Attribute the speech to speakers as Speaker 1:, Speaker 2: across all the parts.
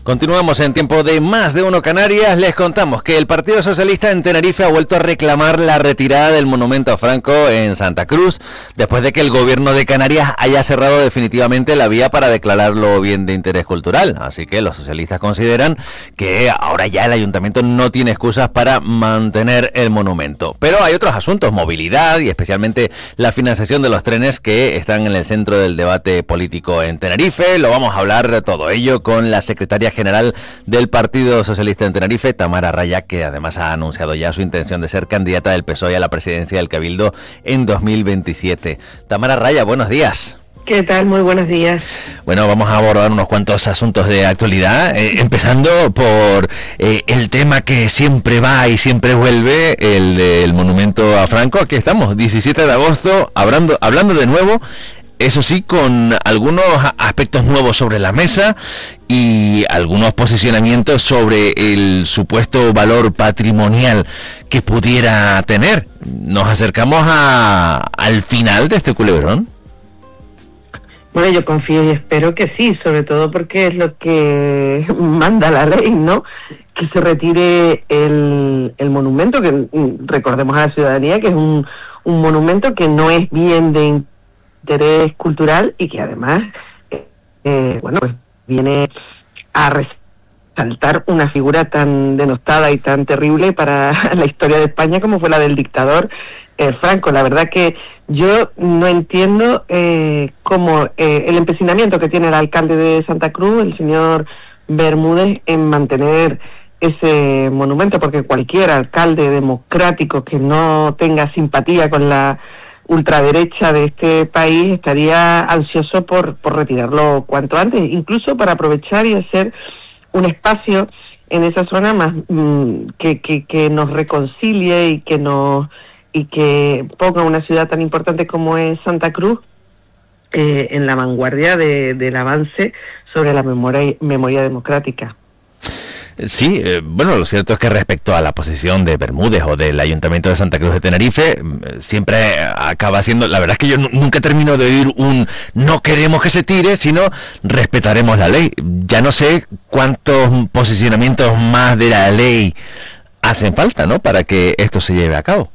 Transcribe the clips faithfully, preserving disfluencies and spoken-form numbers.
Speaker 1: Continuamos en tiempo de Más de Uno Canarias. Les contamos que el Partido Socialista en Tenerife ha vuelto a reclamar la retirada del monumento a Franco en Santa Cruz, después de que el gobierno de Canarias haya cerrado definitivamente la vía para declararlo bien de interés cultural. Así que los socialistas consideran que ahora ya el ayuntamiento no tiene excusas para mantener el monumento. Pero hay otros asuntos, movilidad y especialmente la financiación de los trenes, que están en el centro del debate político en Tenerife. Lo vamos a hablar de todo ello con la secretaria general del Partido Socialista en Tenerife, Tamara Raya, que además ha anunciado ya su intención de ser candidata del P S O E a la presidencia del Cabildo en dos mil veintisiete. Tamara Raya, buenos días.
Speaker 2: ¿Qué tal? Muy buenos días.
Speaker 1: Bueno, vamos a abordar unos cuantos asuntos de actualidad, eh, empezando por eh, el tema que siempre va y siempre vuelve, el, el monumento a Franco. Aquí estamos, diecisiete de agosto, hablando, hablando de nuevo, eso sí, con algunos aspectos nuevos sobre la mesa y algunos posicionamientos sobre el supuesto valor patrimonial que pudiera tener. Nos acercamos a, al final de este culebrón.
Speaker 2: Bueno, yo confío y espero que sí, sobre todo porque es lo que manda la ley, ¿no? Que se retire el, el monumento, que recordemos a la ciudadanía que es un, un monumento que no es bien de interés cultural y que además, eh, bueno, pues viene a resaltar una figura tan denostada y tan terrible para la historia de España como fue la del dictador eh, Franco. La verdad que yo no entiendo eh, cómo eh, el empecinamiento que tiene el alcalde de Santa Cruz, el señor Bermúdez, en mantener ese monumento, porque cualquier alcalde democrático que no tenga simpatía con la ultraderecha de este país estaría ansioso por, por retirarlo cuanto antes, incluso para aprovechar y hacer un espacio en esa zona más mmm, que, que, que nos reconcilie y que nos y que ponga una ciudad tan importante como es Santa Cruz eh, en la vanguardia de, del avance sobre la memoria, memoria democrática.
Speaker 1: Sí, eh, bueno, lo cierto es que respecto a la posición de Bermúdez o del Ayuntamiento de Santa Cruz de Tenerife, siempre acaba siendo, la verdad es que yo nunca termino de oír un no queremos que se tire, sino respetaremos la ley. Ya no sé cuántos posicionamientos más de la ley hacen falta, ¿no?, para que esto se lleve a cabo.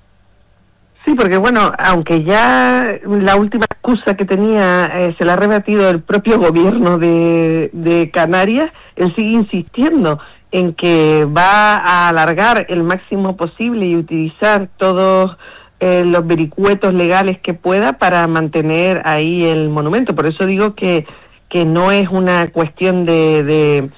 Speaker 2: Sí, porque bueno, aunque ya la última excusa que tenía eh, se la ha rebatido el propio gobierno de, de Canarias, él sigue insistiendo en que va a alargar el máximo posible y utilizar todos eh, los vericuetos legales que pueda para mantener ahí el monumento. Por eso digo que, que no es una cuestión de... de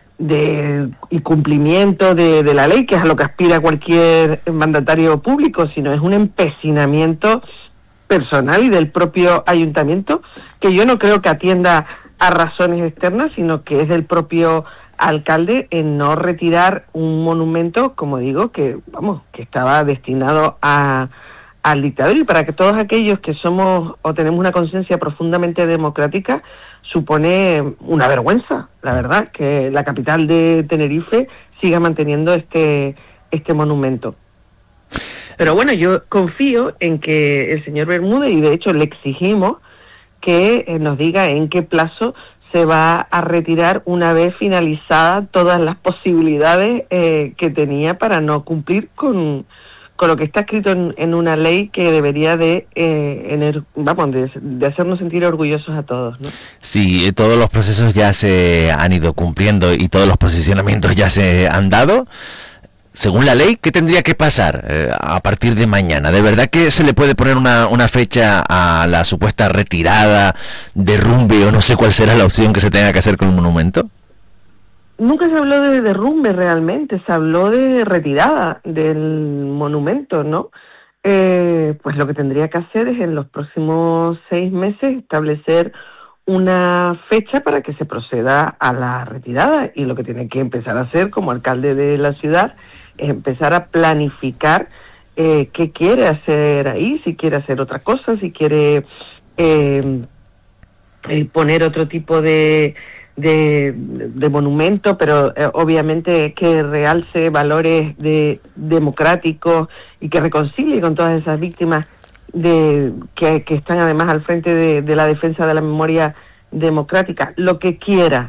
Speaker 2: de y cumplimiento de, de la ley, que es a lo que aspira cualquier mandatario público, sino es un empecinamiento personal y del propio ayuntamiento, que yo no creo que atienda a razones externas, sino que es del propio alcalde en no retirar un monumento, como digo, que vamos, que estaba destinado a al dictador, y para que todos aquellos que somos o tenemos una conciencia profundamente democrática, supone una vergüenza, la verdad, que la capital de Tenerife siga manteniendo este este monumento. Pero bueno, yo confío en que el señor Bermúdez, y de hecho le exigimos que eh, nos diga en qué plazo se va a retirar una vez finalizadas todas las posibilidades eh, que tenía para no cumplir con con lo que está escrito en, en una ley que debería de, eh, ener, vamos, de, de hacernos sentir orgullosos a todos, ¿no?
Speaker 1: Sí, todos los procesos ya se han ido cumpliendo y todos los posicionamientos ya se han dado. Según la ley, ¿qué tendría que pasar eh, a partir de mañana? ¿De verdad que se le puede poner una, una fecha a la supuesta retirada, derrumbe o no sé cuál será la opción que se tenga que hacer con el monumento?
Speaker 2: Nunca se habló de derrumbe realmente, se habló de retirada del monumento, ¿no? Eh, pues lo que tendría que hacer es en los próximos seis meses establecer una fecha para que se proceda a la retirada, y lo que tiene que empezar a hacer como alcalde de la ciudad es empezar a planificar eh, qué quiere hacer ahí, si quiere hacer otra cosa, si quiere eh, eh, poner otro tipo de... De, de monumento, pero eh, obviamente que realce valores de democráticos y que reconcilie con todas esas víctimas de que, que están además al frente de, de la defensa de la memoria democrática, lo que quiera,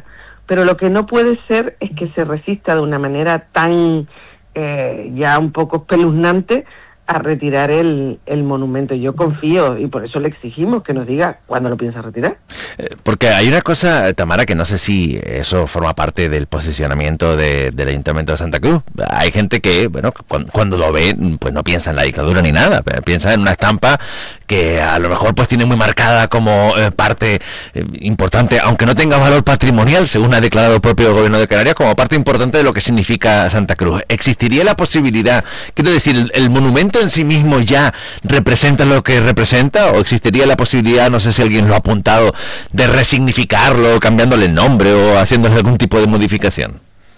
Speaker 2: pero lo que no puede ser es que se resista de una manera tan eh, ya un poco espeluznante a retirar el, el monumento. Yo confío y por eso le exigimos que nos diga cuándo lo piensa retirar.
Speaker 1: Eh, porque hay una cosa, Tamara, que no sé si eso forma parte del posicionamiento de, del Ayuntamiento de Santa Cruz. Hay gente que, bueno, cuando, cuando lo ve, pues no piensa en la dictadura ni nada, piensa en una estampa que a lo mejor pues tiene muy marcada como eh, parte eh, importante, aunque no tenga valor patrimonial, según ha declarado el propio Gobierno de Canarias, como parte importante de lo que significa Santa Cruz. ¿Existiría la posibilidad, quiero decir, el, el monumento en sí mismo ya representa lo que representa, o existiría la posibilidad, no sé si alguien lo ha apuntado, de resignificarlo, cambiándole el nombre o haciéndole algún tipo de modificación?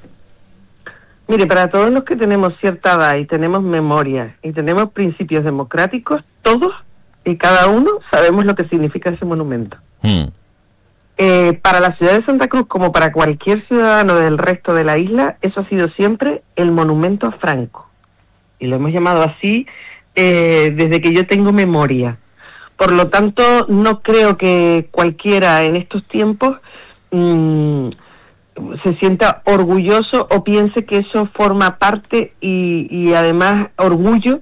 Speaker 2: Mire, para todos los que tenemos cierta edad y tenemos memoria y tenemos principios democráticos, todos y cada uno sabemos lo que significa ese monumento. Hmm. Eh, para la ciudad de Santa Cruz, como para cualquier ciudadano del resto de la isla, eso ha sido siempre el monumento a Franco. Y lo hemos llamado así eh, desde que yo tengo memoria. Por lo tanto, no creo que cualquiera en estos tiempos mmm, se sienta orgulloso o piense que eso forma parte y, y además orgullo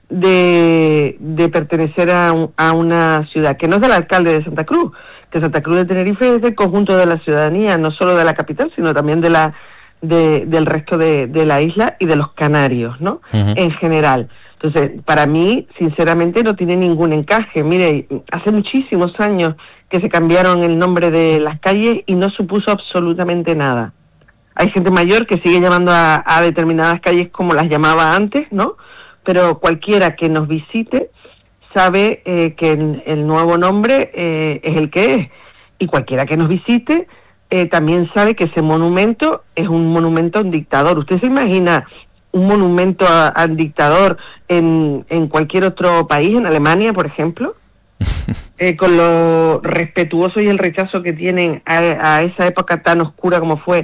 Speaker 2: de, de pertenecer a, un, a una ciudad que no es del alcalde de Santa Cruz, que Santa Cruz de Tenerife es del conjunto de la ciudadanía, no solo de la capital, sino también de la de, del resto de, de la isla y de los canarios, ¿no? Uh-huh. En general. Entonces, para mí, sinceramente, no tiene ningún encaje. Mire, hace muchísimos años que se cambiaron el nombre de las calles y no supuso absolutamente nada. Hay gente mayor que sigue llamando a, a determinadas calles como las llamaba antes, ¿no? Pero cualquiera que nos visite sabe eh, que el, el nuevo nombre eh, es el que es. Y cualquiera que nos visite eh, también sabe que ese monumento es un monumento a un dictador. ¿Usted se imagina un monumento al dictador en, en cualquier otro país, en Alemania, por ejemplo? Eh, con lo respetuoso y el rechazo que tienen a, a esa época tan oscura como fue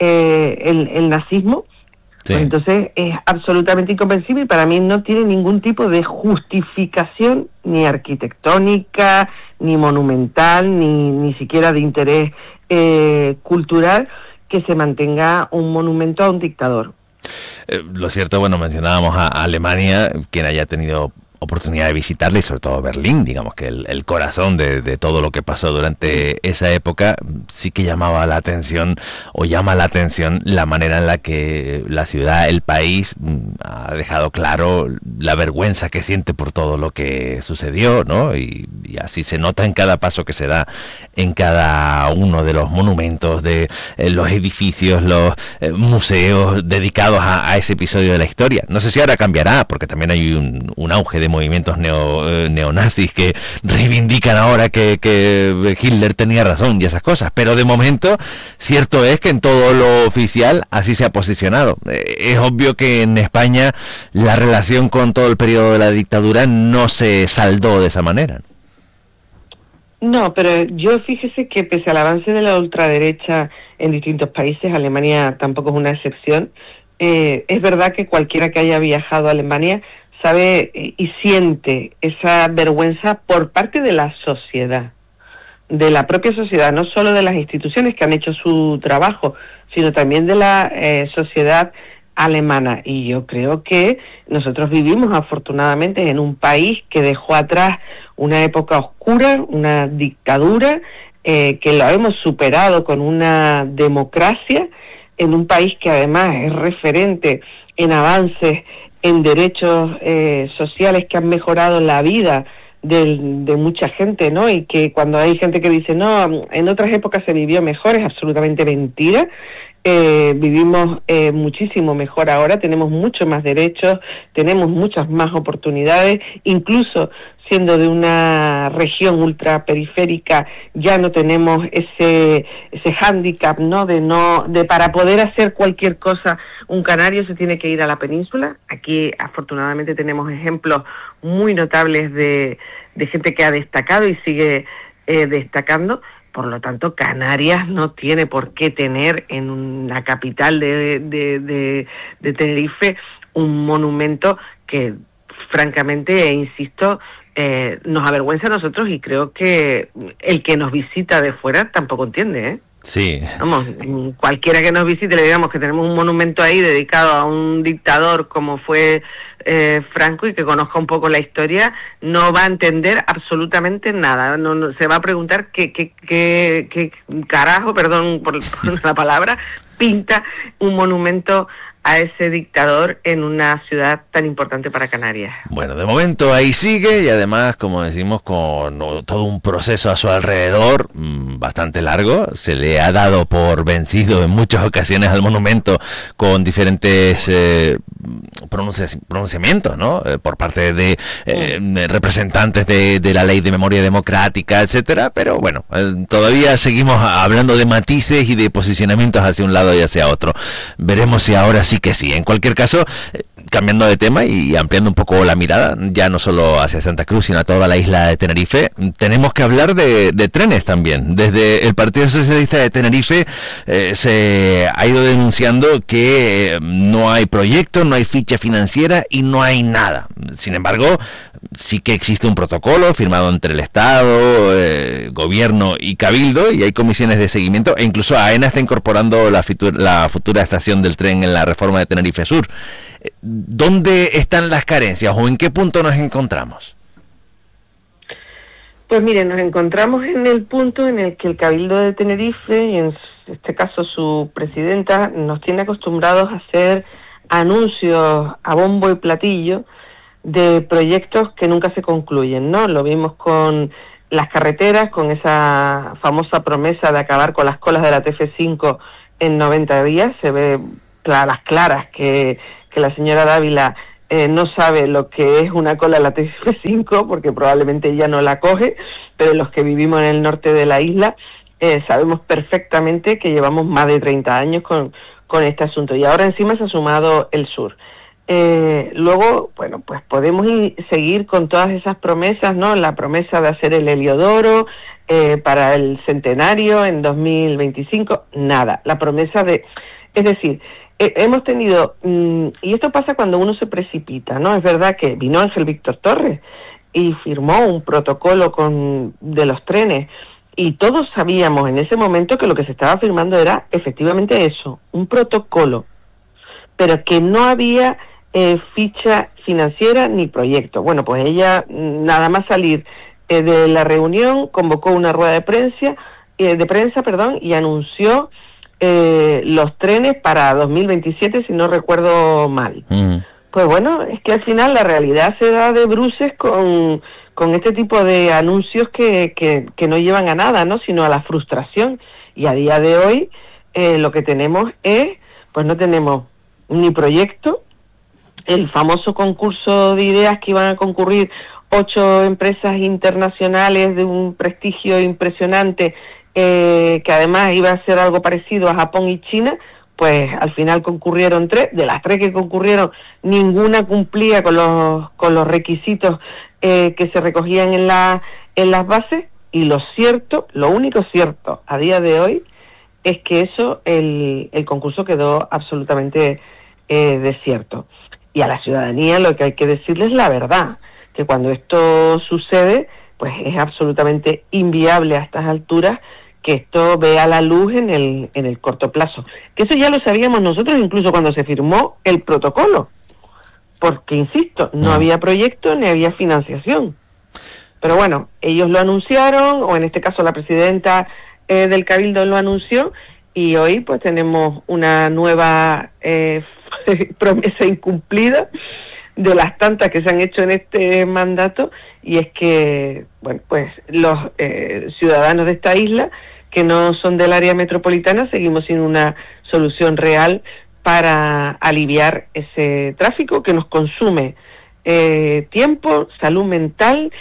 Speaker 2: eh, el, el nazismo. Sí. Pues entonces es absolutamente incomprensible y para mí no tiene ningún tipo de justificación ni arquitectónica, ni monumental, ni, ni siquiera de interés eh, cultural que se mantenga un monumento a un dictador.
Speaker 1: Eh, lo cierto, bueno, mencionábamos a, a Alemania, quien haya tenido oportunidad de visitarle, y sobre todo Berlín, digamos que el, el corazón de, de todo lo que pasó durante esa época, sí que llamaba la atención, o llama la atención, la manera en la que la ciudad, el país, ha dejado claro la vergüenza que siente por todo lo que sucedió, ¿no? Y, y así se nota en cada paso que se da en cada uno de los monumentos, de eh, los edificios, los eh, museos dedicados a, a ese episodio de la historia. No sé si ahora cambiará, porque también hay un, un auge de movimientos neo, eh, neonazis que reivindican ahora que, que Hitler tenía razón y esas cosas, pero de momento cierto es que en todo lo oficial así se ha posicionado. Eh, es obvio que en España la relación con todo el periodo de la dictadura no se saldó de esa manera.
Speaker 2: No, pero yo fíjese que pese al avance de la ultraderecha en distintos países, Alemania tampoco es una excepción. Eh, es verdad que cualquiera que haya viajado a Alemania sabe y siente esa vergüenza por parte de la sociedad, de la propia sociedad, no solo de las instituciones que han hecho su trabajo, sino también de la eh, sociedad alemana. Y yo creo que nosotros vivimos afortunadamente en un país que dejó atrás una época oscura, una dictadura, eh, que lo hemos superado con una democracia, en un país que además es referente en avances en derechos eh, sociales que han mejorado la vida de, de mucha gente, ¿no? Y que cuando hay gente que dice, no, en otras épocas se vivió mejor, es absolutamente mentira. Eh, vivimos eh, muchísimo mejor ahora, tenemos mucho más derechos, tenemos muchas más oportunidades, incluso siendo de una región ultraperiférica ya no tenemos ese ese hándicap, ¿no? De no de para poder hacer cualquier cosa un canario se tiene que ir a la península. Aquí afortunadamente tenemos ejemplos muy notables de, de gente que ha destacado y sigue eh, destacando. Por lo tanto, Canarias no tiene por qué tener en la capital de, de, de, de Tenerife un monumento que, francamente, e insisto, eh, nos avergüenza a nosotros y creo que el que nos visita de fuera tampoco entiende, ¿eh?
Speaker 1: Sí.
Speaker 2: Vamos, cualquiera que nos visite le digamos que tenemos un monumento ahí dedicado a un dictador como fue eh, Franco y que conozca un poco la historia, no va a entender absolutamente nada. No, no, se va a preguntar qué, qué, qué, qué carajo, perdón por, por la palabra, pinta un monumento a ese dictador en una ciudad tan importante para Canarias.
Speaker 1: Bueno, de momento ahí sigue y además, como decimos, con todo un proceso a su alrededor bastante largo. Se le ha dado por vencido en muchas ocasiones al monumento con diferentes eh, pronunci- pronunciamientos, ¿no? Eh, por parte de eh, representantes de, de la Ley de Memoria Democrática, etcétera. Pero bueno, eh, todavía seguimos hablando de matices y de posicionamientos hacia un lado y hacia otro. Veremos si ahora sí que sí. En cualquier caso, eh, cambiando de tema y ampliando un poco la mirada, ya no solo hacia Santa Cruz, sino a toda la isla de Tenerife, tenemos que hablar de, de trenes también. Desde el Partido Socialista de Tenerife eh, se ha ido denunciando que eh, no hay proyecto, no hay ficha financiera y no hay nada. Sin embargo, sí que existe un protocolo firmado entre el Estado, eh, Gobierno y Cabildo, y hay comisiones de seguimiento, e incluso AENA está incorporando la, fitur- la futura estación del tren en la reforma de Tenerife Sur. ¿Dónde están las carencias o en qué punto nos encontramos?
Speaker 2: Pues mire, nos encontramos en el punto en el que el Cabildo de Tenerife, y en este caso su presidenta, nos tiene acostumbrados a hacer anuncios a bombo y platillo de proyectos que nunca se concluyen, ¿no? Lo vimos con las carreteras, con esa famosa promesa de acabar con las colas de la T F cinco en noventa días. Se ve a las claras que, que la señora Dávila eh, no sabe lo que es una cola de la T F cinco, porque probablemente ella no la coge, pero los que vivimos en el norte de la isla eh, sabemos perfectamente que llevamos más de treinta años con, con este asunto, y ahora encima se ha sumado el sur. Eh, luego, bueno, pues podemos ir, seguir con todas esas promesas, ¿no? La promesa de hacer el Heliodoro eh, para el centenario en dos mil veinticinco, nada. La promesa de... Es decir, eh, hemos tenido... Mmm, y esto pasa cuando uno se precipita, ¿no? Es verdad que vino Ángel Víctor Torres y firmó un protocolo con de los trenes, y todos sabíamos en ese momento que lo que se estaba firmando era efectivamente eso, un protocolo, pero que no había... Eh, ficha financiera ni proyecto. Bueno, pues ella, nada más salir eh, de la reunión, convocó una rueda de prensa, eh, de prensa, perdón, y anunció eh, los trenes para dos mil veintisiete, si no recuerdo mal. Mm. Pues bueno, es que al final la realidad se da de bruces con, con este tipo de anuncios que, que, que no llevan a nada, ¿no? Sino a la frustración. Y a día de hoy eh, lo que tenemos es, pues no tenemos ni proyecto. El famoso concurso de ideas que iban a concurrir ocho empresas internacionales de un prestigio impresionante, eh, que además iba a ser algo parecido a Japón y China, pues al final concurrieron tres. De las tres que concurrieron, ninguna cumplía con los con los requisitos eh, que se recogían en la en las bases. Y lo cierto, lo único cierto a día de hoy es que eso, el, el concurso quedó absolutamente eh, desierto. Y a la ciudadanía lo que hay que decirles es la verdad, que cuando esto sucede, pues es absolutamente inviable a estas alturas que esto vea la luz en el en el corto plazo. Que eso ya lo sabíamos nosotros incluso cuando se firmó el protocolo, porque, insisto, no había proyecto ni había financiación. Pero bueno, ellos lo anunciaron, o en este caso la presidenta eh, del Cabildo lo anunció, y hoy pues tenemos una nueva eh, promesa incumplida de las tantas que se han hecho en este mandato, y es que, bueno, pues los eh, ciudadanos de esta isla que no son del área metropolitana seguimos sin una solución real para aliviar ese tráfico que nos consume eh, tiempo, salud mental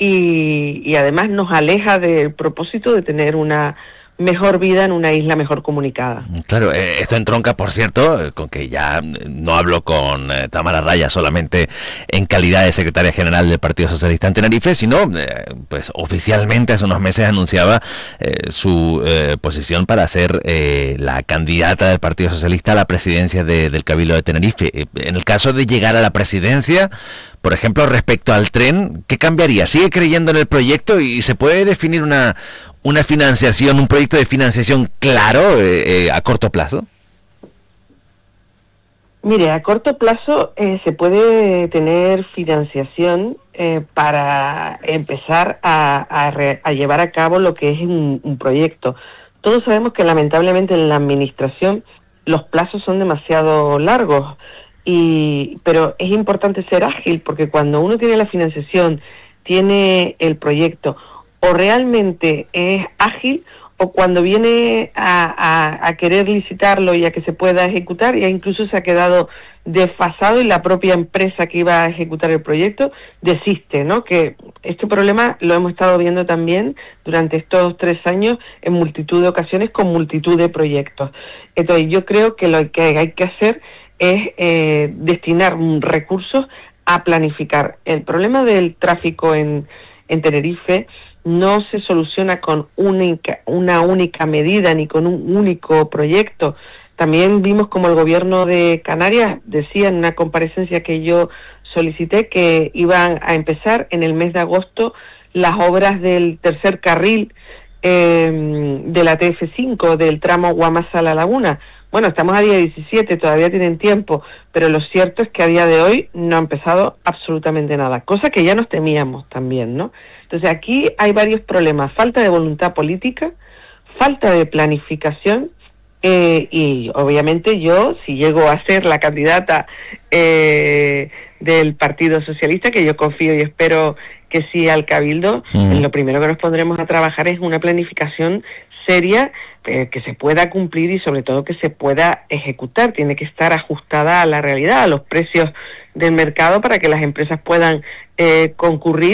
Speaker 2: y, y además nos aleja del propósito de tener una mejor vida en una isla mejor comunicada.
Speaker 1: Claro, eh, esto entronca, por cierto, con que ya no hablo con eh, Tamara Raya solamente en calidad de secretaria general del Partido Socialista en Tenerife, sino eh, pues oficialmente hace unos meses anunciaba eh, su eh, posición para ser eh, la candidata del Partido Socialista a la presidencia de, del Cabildo de Tenerife. Eh, en el caso de llegar a la presidencia, por ejemplo, respecto al tren, ¿qué cambiaría? ¿Sigue creyendo en el proyecto y se puede definir una una financiación, un proyecto de financiación claro eh, eh, a corto plazo?
Speaker 2: Mire, a corto plazo eh, se puede tener financiación eh, para empezar a, a, re, a llevar a cabo lo que es un, un proyecto. Todos sabemos que lamentablemente en la administración los plazos son demasiado largos, y pero es importante ser ágil, porque cuando uno tiene la financiación, tiene el proyecto, o realmente es ágil, o cuando viene a, a, a querer licitarlo y a que se pueda ejecutar, ya incluso se ha quedado desfasado y la propia empresa que iba a ejecutar el proyecto desiste, ¿no? Que este problema lo hemos estado viendo también durante estos tres años en multitud de ocasiones con multitud de proyectos. Entonces yo creo que lo que hay que hacer es eh, destinar recursos a planificar. El problema del tráfico en, en Tenerife no se soluciona con única, una única medida ni con un único proyecto. También vimos como el gobierno de Canarias decía en una comparecencia que yo solicité que iban a empezar en el mes de agosto las obras del tercer carril eh, de la T F cinco, del tramo Guamasa-La Laguna. Bueno, estamos a día diecisiete, todavía tienen tiempo, pero lo cierto es que a día de hoy no ha empezado absolutamente nada, cosa que ya nos temíamos también, ¿no? Entonces aquí hay varios problemas: falta de voluntad política, falta de planificación, eh, y obviamente yo, si llego a ser la candidata eh, del Partido Socialista, que yo confío y espero que sí al Cabildo, mm. lo primero que nos pondremos a trabajar es una planificación seria, eh, que se pueda cumplir y sobre todo que se pueda ejecutar. Tiene que estar ajustada a la realidad, a los precios del mercado, para que las empresas puedan eh, concurrir